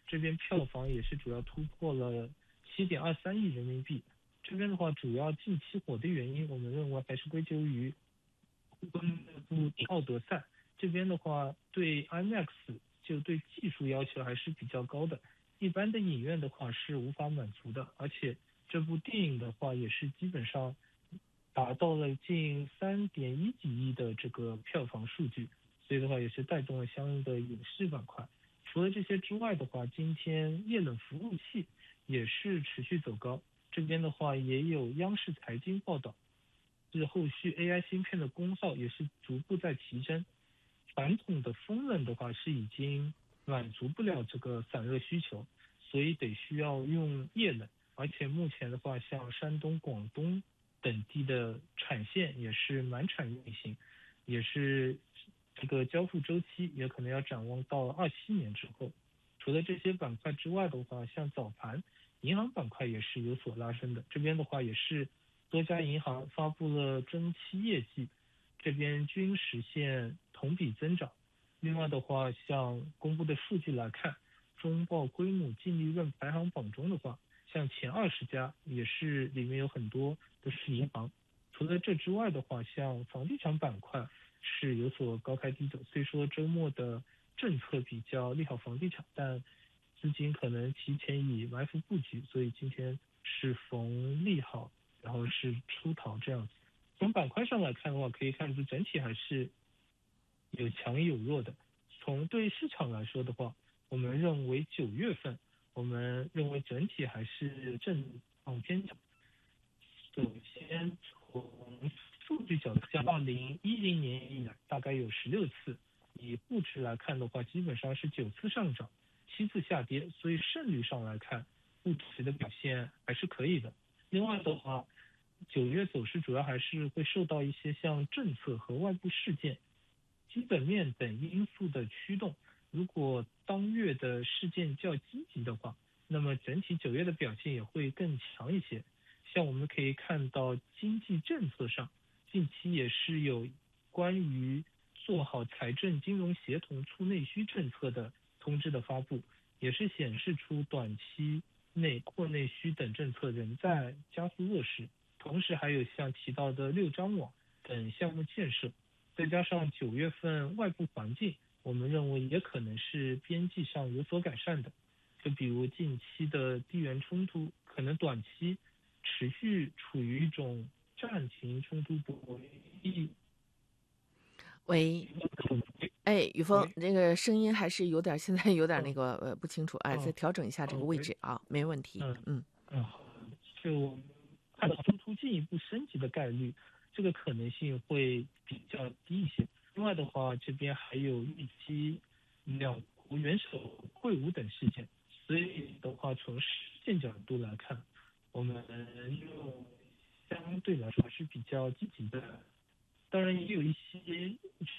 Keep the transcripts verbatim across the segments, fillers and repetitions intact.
这边票房也是主要突破了七点二三亿人民币。这边的话，主要近期火的原因，我们认为还是归咎于跟那部奥德赛这边的话，对 IMAX 就对技术要求还是比较高的，一般的影院的话是无法满足的。而且这部电影的话，也是基本上达到了近三点一几亿的这个票房数据，所以的话也是带动了相应的影视板块。除了这些之外的话，今天液冷服务器也是持续走高，这边的话也有央视财经报道，是后续 A I 芯片的功耗也是逐步在提升。传统的风冷的话是已经满足不了这个散热需求，所以得需要用液冷。而且目前的话，像山东、广东等地的产线也是满产运行，也是这个交付周期也可能要展望到二七年之后。除了这些板块之外的话，像早盘银行板块也是有所拉升的，这边的话也是多家银行发布了中期业绩，这边均实现同比增长。另外的话，像公布的数据来看，中报规模净利润排行榜中的话，像前二十家也是里面有很多都是银行。除了这之外的话，像房地产板块是有所高开低走。虽说周末的政策比较利好房地产，但资金可能提前以埋伏布局，所以今天是逢利好，然后是出逃这样子。从板块上来看的话，可以看出整体还是有强有弱的。从对市场来说的话，我们认为九月份，我们认为整体还是正往偏强。首先从数据角度，像二零一零年以来，大概有十六次，以沪指来看的话，基本上是九次上涨，七次下跌，所以胜率上来看，沪指的表现还是可以的。另外的话，九月走势主要还是会受到一些像政策和外部事件、基本面等因素的驱动。如果当月的事件较积极的话，那么整体九月的表现也会更强一些。像我们可以看到经济政策上，近期也是有关于做好财政金融协同促内需政策的通知的发布，也是显示出短期内扩内需等政策仍在加速落实。同时还有像提到的六张网等项目建设，再加上九月份外部环境，我们认为也可能是边际上有所改善的。就比如近期的地缘冲突，可能短期持续处于一种暂停冲突博弈。 喂，哎，宇峰， 喂， 这个声音还是有点，现在有点那嗯个呃不清楚，哎，再嗯调整一下这个嗯，喂， 位置啊，没问题， 嗯嗯。 嗯，好的。就看到冲突进一步升级的概率，这个可能性会比较低一些。另外的话，这边还有预期两国元首会晤等事件，所以的话，从事件角度来看，我们用相对来说还是比较积极的。当然，也有一些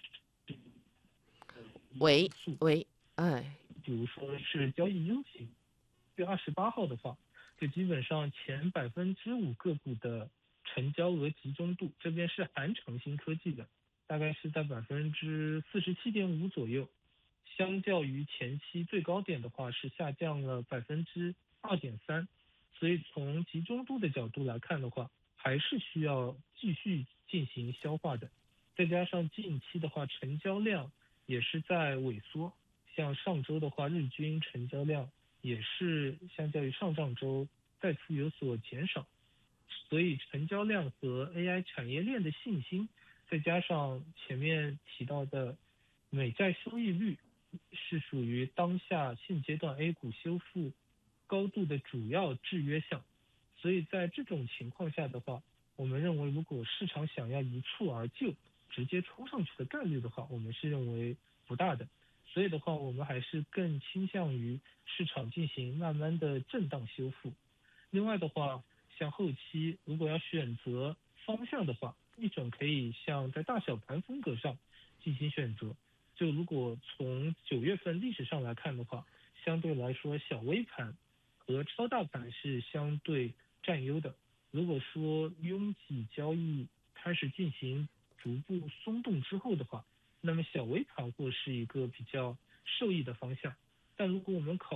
因喂素， 喂，哎， 比如说是交易 U 型。月二十八号的话，就基本上前百分之五个股的成交额集中度，这边是含长兴科技的，大概是在百分之四十七点五左右，相较于前期最高点的话是下降了百分之二点三，所以从集中度的角度来看的话，还是需要继续进行消化的。再加上近期的话，成交量也是在萎缩，像上周的话，日均成交量也是相较于上上周再次有所减少，所以成交量和 A I 产业链的信心，再加上前面提到的美债收益率，是属于当下现阶段 A 股修复高度的主要制约项。所以在这种情况下的话，我们认为如果市场想要一蹴而就，直接冲上去的概率的话，我们是认为不大的。所以的话，我们还是更倾向于市场进行慢慢的震荡修复。另外的话，像后期如果要选择方向的话，一种可以像在大小盘风格上进行选择。就如果从九月份历史上来看的话，相对来说小微盘和超大盘是相对占优的。如果说拥挤交易开始进行逐步松动之后的话，那么小微盘或是一个比较受益的方向。但如果我们考